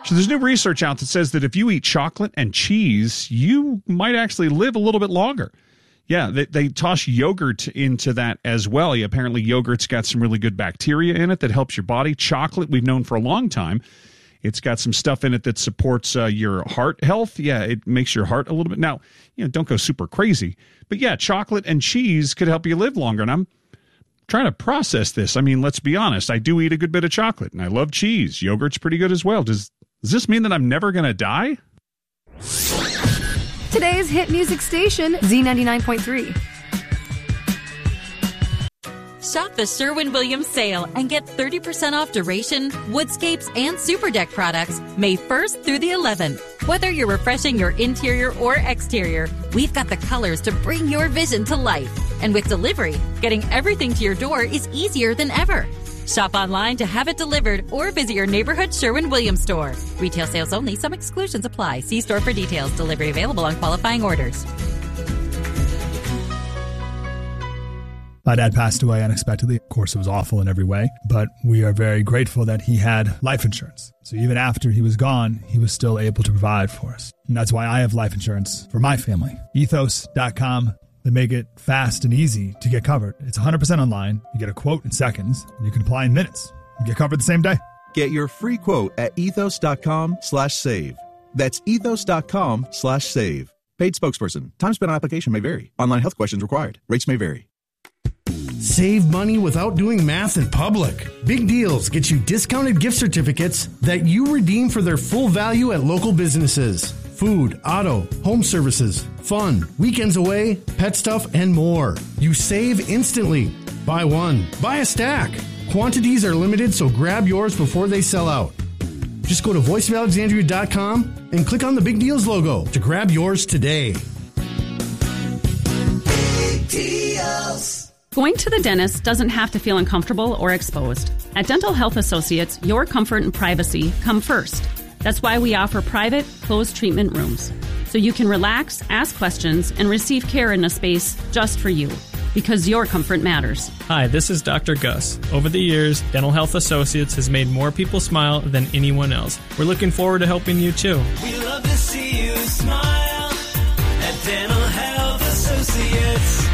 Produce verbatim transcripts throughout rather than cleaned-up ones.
So there's new research out that says that if you eat chocolate and cheese, you might actually live a little bit longer. Yeah, they, they toss yogurt into that as well. Yeah, apparently yogurt's got some really good bacteria in it that helps your body. Chocolate, we've known for a long time. It's got some stuff in it that supports uh, your heart health. Yeah, it makes your heart a little bit. Now, you know, don't go super crazy. But yeah, chocolate and cheese could help you live longer. And I'm trying to process this. I mean, let's be honest. I do eat a good bit of chocolate, and I love cheese. Yogurt's pretty good as well. Does, does this mean that I'm never going to die? Today's hit music station, Z ninety-nine point three. Shop the Sherwin-Williams sale and get thirty percent off Duration, Woodscapes, and Super Deck products May first through the eleventh. Whether you're refreshing your interior or exterior, we've got the colors to bring your vision to life. And with delivery, getting everything to your door is easier than ever. Shop online to have it delivered or visit your neighborhood Sherwin-Williams store. Retail sales only. Some exclusions apply. See store for details. Delivery available on qualifying orders. My dad passed away unexpectedly. Of course, it was awful in every way, but we are very grateful that he had life insurance. So even after he was gone, he was still able to provide for us. And that's why I have life insurance for my family. ethos dot com. They make it fast and easy to get covered. It's one hundred percent online. You get a quote in seconds, and you can apply in minutes. You get covered the same day. Get your free quote at ethos dot com slash save. That's ethos dot com slash save. Paid spokesperson. Time spent on application may vary. Online health questions required. Rates may vary. Save money without doing math in public. Big Deals get you discounted gift certificates that you redeem for their full value at local businesses. Food, auto, home services, fun, weekends away, pet stuff, and more. You save instantly. Buy one, buy a stack. Quantities are limited, so grab yours before they sell out. Just go to voice of alexandria dot com and click on the Big Deals logo to grab yours today. Big Deals. Going to the dentist doesn't have to feel uncomfortable or exposed. At Dental Health Associates, your comfort and privacy come first. That's why we offer private, closed treatment rooms, so you can relax, ask questions, and receive care in a space just for you, because your comfort matters. Hi, this is Doctor Gus. Over the years, Dental Health Associates has made more people smile than anyone else. We're looking forward to helping you, too. We love to see you smile at Dental Health Associates.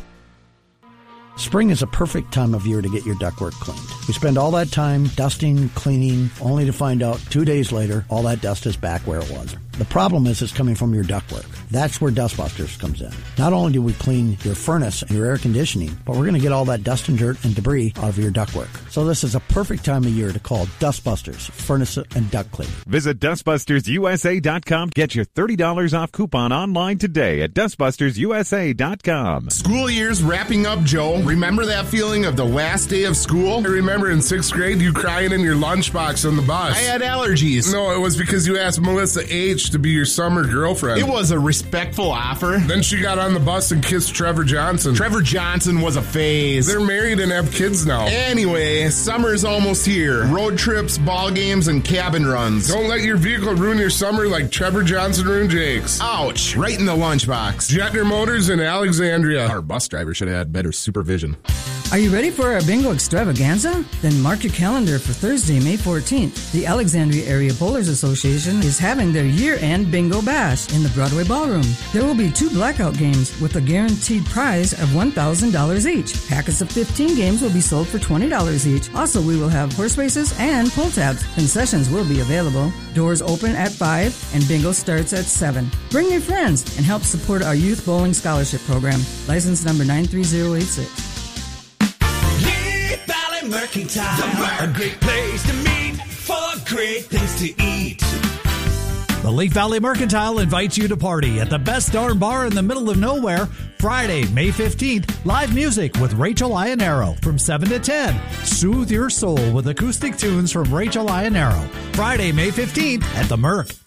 Spring is a perfect time of year to get your ductwork cleaned. We spend all that time dusting, cleaning, only to find out two days later all that dust is back where it was. The problem is it's coming from your ductwork. That's where Dustbusters comes in. Not only do we clean your furnace and your air conditioning, but we're going to get all that dust and dirt and debris out of your ductwork. So this is a perfect time of year to call Dustbusters Furnace and Duct Cleaning. Visit dust busters u s a dot com. Get your thirty dollars off coupon online today at dust busters u s a dot com. School year's wrapping up, Joe. Remember that feeling of the last day of school? I remember in sixth grade you crying in your lunchbox on the bus. I had allergies. No, it was because you asked Melissa H. to be your summer girlfriend. It was a respectful offer. Then she got on the bus and kissed Trevor Johnson. Trevor Johnson was a phase. They're married and have kids now. Anyway, summer's almost here. Road trips, ball games, and cabin runs. Don't let your vehicle ruin your summer like Trevor Johnson ruined Jake's. Ouch, right in the lunchbox. Jetner Motors in Alexandria. Our bus driver should have had better supervision. Are you ready for our bingo extravaganza? Then mark your calendar for Thursday, May fourteenth. The Alexandria Area Bowlers Association is having their year-end bingo bash in the Broadway Ballroom. There will be two blackout games with a guaranteed prize of one thousand dollars each. Packets of fifteen games will be sold for twenty dollars each. Also, we will have horse races and pull tabs. Concessions will be available. Doors open at five and bingo starts at seven. Bring your friends and help support our Youth Bowling Scholarship Program. License number nine three zero eight six. Mercantile, a great place to meet for great things to eat. The Lake Valley Mercantile invites you to party at the best darn bar in the middle of nowhere Friday, May fifteenth. Live music with Rachel Ionero from seven to ten. Soothe your soul with acoustic tunes from Rachel Ionero. Friday, May fifteenth at the Merc.